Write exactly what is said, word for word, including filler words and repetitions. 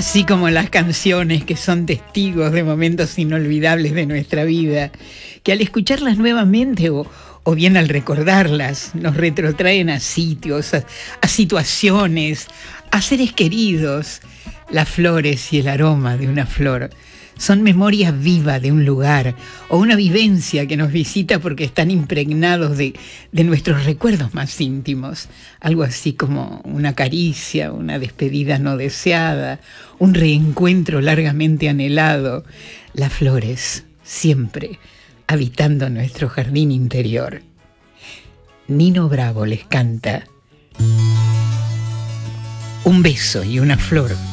Así como las canciones que son testigos de momentos inolvidables de nuestra vida, que al escucharlas nuevamente o, o bien al recordarlas, nos retrotraen a sitios, a, a situaciones, a seres queridos. Las flores y el aroma de una flor son memoria viva de un lugar o una vivencia que nos visita porque están impregnados de, de nuestros recuerdos más íntimos. Algo así como una caricia, una despedida no deseada, un reencuentro largamente anhelado. Las flores, siempre habitando nuestro jardín interior. Nino Bravo les canta Un beso y una flor.